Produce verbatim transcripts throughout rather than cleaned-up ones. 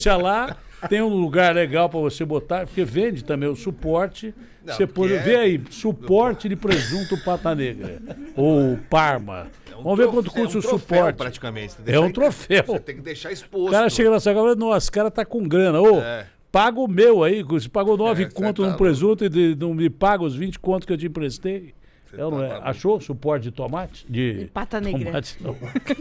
Deixa lá, tem um lugar legal para você botar, porque vende também o suporte. Não, você pode é... ver aí, suporte de presunto Pata Negra. Ou Parma. É um Vamos ver quanto custa é um o suporte. Praticamente. É um troféu. Você tem que deixar exposto. O cara chega na sua casa e nossa, esse cara tá com grana. Ô, é. paga o meu aí, você pagou nove é, conto no tá presunto louco. E não me paga os vinte contos que eu te emprestei. É, tá não é? Achou suporte de tomate? De, de Pata Negra. Tomate, não.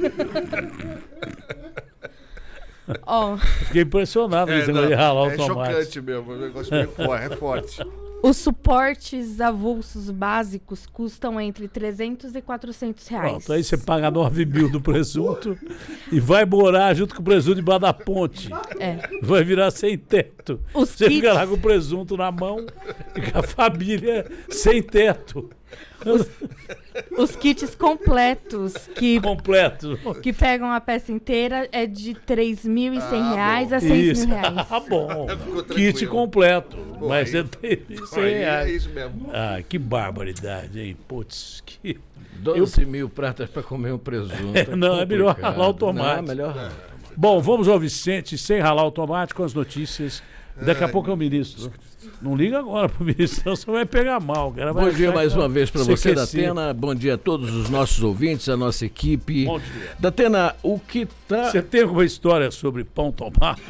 Oh. Fiquei impressionado é, não, de ralar o é tomate. É chocante mesmo, o negócio meio forte, é forte. Os suportes avulsos básicos custam entre trezentos e quatrocentos reais. Pronto, aí você paga nove mil do presunto e vai morar junto com o presunto debaixo da ponte. É. Vai virar sem teto. Os você kits... fica lá com o presunto na mão e com a família sem teto. Os, os kits completos que, Completo. que pegam a peça inteira é de três mil e cem reais a seis mil reais. Ah, bom. Kit completo. Pô, mas você tem cem reais. É isso mesmo. Ah, que barbaridade, hein? Putz, que... doze mil pratas para comer um presunto. É, não, é melhor ralar o tomate. Não, é melhor ralar. Bom, vamos ao Vicente, sem ralar o tomate, com as notícias. Daqui a pouco é o ministro. Não liga agora pro ministro, senão você vai pegar mal. Cara. Vai Bom dia mais uma vez para você, Datena. Bom dia a todos os nossos ouvintes, a nossa equipe. Bom dia. Datena, o que tá... Você tem alguma história sobre pão tomate?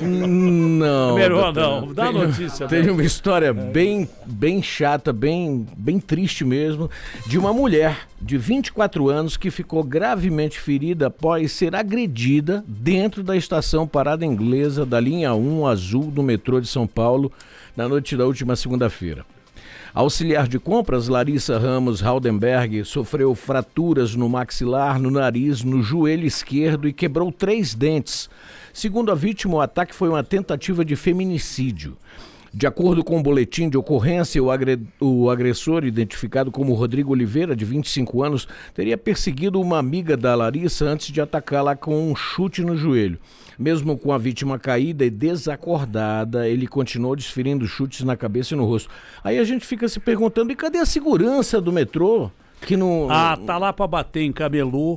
Não. É melhor Datena. Não, dá tem, notícia. Tem uma história é. bem, bem chata, bem, bem triste mesmo, de uma mulher de vinte e quatro anos que ficou gravemente ferida após ser agredida dentro da estação Parada Inglesa da linha um azul do metrô de São Paulo na noite da última segunda-feira. A auxiliar de compras, Larissa Ramos Haldenberg, sofreu fraturas no maxilar, no nariz, no joelho esquerdo e quebrou três dentes. Segundo a vítima, o ataque foi uma tentativa de feminicídio. De acordo com o boletim de ocorrência, o, agre... o agressor, identificado como Rodrigo Oliveira, de vinte e cinco anos, teria perseguido uma amiga da Larissa antes de atacá-la com um chute no joelho. Mesmo com a vítima caída e desacordada, ele continuou desferindo chutes na cabeça e no rosto. Aí a gente fica se perguntando, e cadê a segurança do metrô? Que não... Ah, tá lá pra bater em camelô,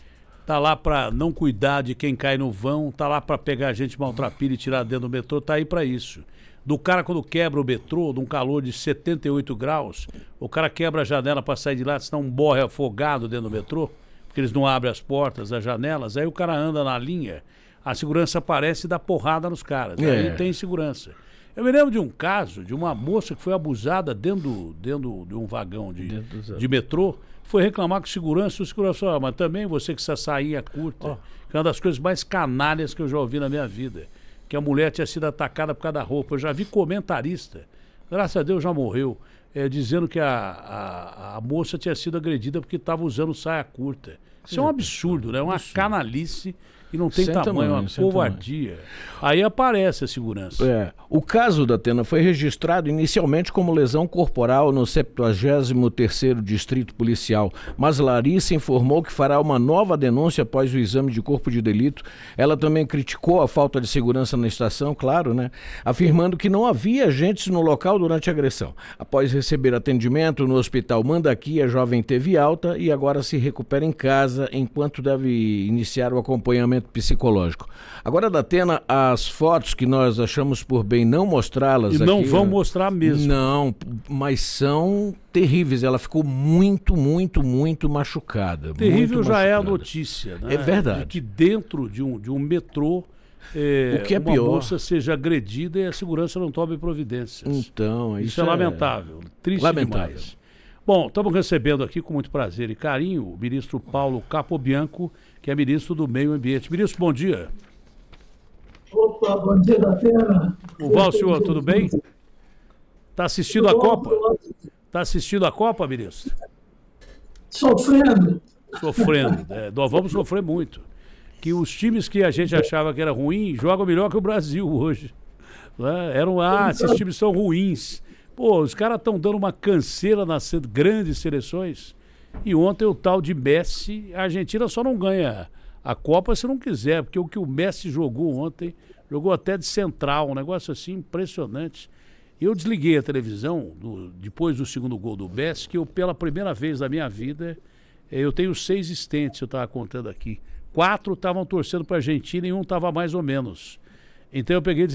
tá lá pra não cuidar de quem cai no vão, tá lá pra pegar gente maltrapilha e tirar dentro do metrô, tá aí pra isso. Do cara quando quebra o metrô, num calor de setenta e oito graus, o cara quebra a janela pra sair de lá, senão um morre afogado dentro do metrô, porque eles não abrem as portas, as janelas, aí o cara anda na linha, a segurança aparece e dá porrada nos caras, é. Aí tem segurança. Eu me lembro de um caso de uma moça que foi abusada dentro, do, dentro de um vagão de, de metrô, foi reclamar com segurança, o segurança falou, ah, mas também você com essa sainha curta, oh. que é uma das coisas mais canalhas que eu já ouvi na minha vida. Que a mulher tinha sido atacada por causa da roupa. Eu já vi comentarista, graças a Deus já morreu, é, dizendo que a, a, a moça tinha sido agredida porque estava usando saia curta. Isso é um absurdo, né? Uma canalice e não tem sem tamanho, tamanho, uma covardia. Aí aparece a segurança. É. O caso da Atena foi registrado inicialmente como lesão corporal no septuagésimo terceiro Distrito Policial, mas Larissa informou que fará uma nova denúncia após o exame de corpo de delito. Ela também criticou a falta de segurança na estação, claro, né? Afirmando que não havia agentes no local durante a agressão. Após receber atendimento no hospital Mandaqui, a jovem teve alta e agora se recupera em casa, enquanto deve iniciar o acompanhamento psicológico. Agora, Datena, as fotos que nós achamos por bem não mostrá-las e aqui... não vão mostrar mesmo. Não, mas são terríveis. Ela ficou muito, muito, muito machucada. Terrível muito já machucada. É a notícia, né? É verdade. De que dentro de um, de um metrô é, o que é uma pior. moça seja agredida e a segurança não tome providências. Então, isso, isso é, é lamentável. Triste lamentável. demais. Bom, estamos recebendo aqui com muito prazer e carinho o ministro Paulo Capobianco, que é ministro do Meio Ambiente. Ministro, bom dia. Opa, bom dia, Datena. Como vai o senhor, tudo bem? Está assistindo a Copa? Está assistindo a Copa, ministro? Sofrendo. Sofrendo. É, nós vamos sofrer muito. Que os times que a gente achava que era ruim jogam melhor que o Brasil hoje. Né? Eram, ah, esses times são ruins. Pô, os caras estão dando uma canseira nas grandes seleções. E ontem o tal de Messi, a Argentina só não ganha a Copa se não quiser, porque o que o Messi jogou ontem, jogou até de central, um negócio assim impressionante. Eu desliguei a televisão do, depois do segundo gol do Messi, que eu, pela primeira vez na minha vida, eu tenho seis estentes, eu estava contando aqui. Quatro estavam torcendo para a Argentina e um estava mais ou menos. Então eu peguei e